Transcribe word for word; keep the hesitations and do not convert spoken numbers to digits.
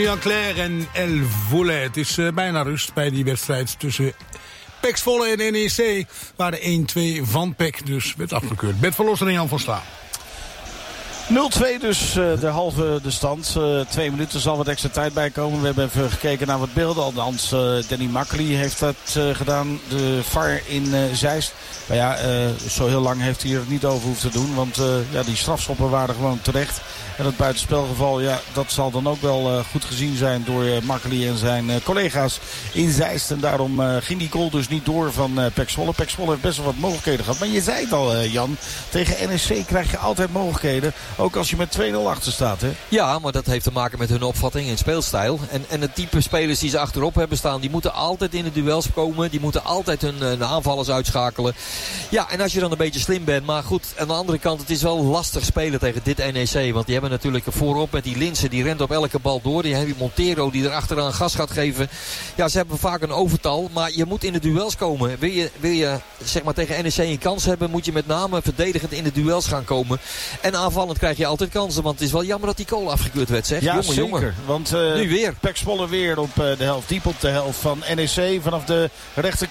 Jan Claire en El Volet. Het is uh, bijna rust bij die wedstrijd tussen P E C Zwolle en N E C. Waar de één twee van P E C dus werd afgekeurd. Bert Verlosser en Jan van Slaan. nul twee dus uh, de halve de stand. Uh, twee minuten zal wat extra tijd bijkomen. We hebben even gekeken naar wat beelden. Althans, uh, Danny Makkely heeft dat uh, gedaan. De V A R in uh, Zeist. Maar ja, uh, zo heel lang heeft hij er niet over hoeven te doen. Want uh, ja, die strafschoppen waren gewoon terecht. En het buitenspelgeval, ja, dat zal dan ook wel uh, goed gezien zijn door uh, Makkely en zijn uh, collega's in Zeist. En daarom uh, ging die goal dus niet door van uh, P E C Zwolle. P E C Zwolle heeft best wel wat mogelijkheden gehad. Maar je zei het al, uh, Jan, tegen N E C krijg je altijd mogelijkheden. Ook als je met twee nul achter staat, hè? Ja, maar dat heeft te maken met hun opvatting en speelstijl. En, en het type spelers die ze achterop hebben staan, die moeten altijd in de duels komen. Die moeten altijd hun, hun aanvallers uitschakelen. Ja, en als je dan een beetje slim bent. Maar goed, aan de andere kant, het is wel lastig spelen tegen dit N E C. Want die hebben natuurlijk voorop met die Linsen, die rent op elke bal door. Die hebben Montero die er achteraan gas gaat geven. Ja, ze hebben vaak een overtal. Maar je moet in de duels komen. Wil je, wil je zeg maar tegen N E C een kans hebben, moet je met name verdedigend in de duels gaan komen. En aanvallend krijg je altijd kansen. Want het is wel jammer dat die kool afgekeurd werd, zeg. Ja, jongen, zeker. jongen. Want uh, nu weer. P E C Zwolle weer op uh, de helft. Diep op de helft van N E C. Vanaf de rechterkant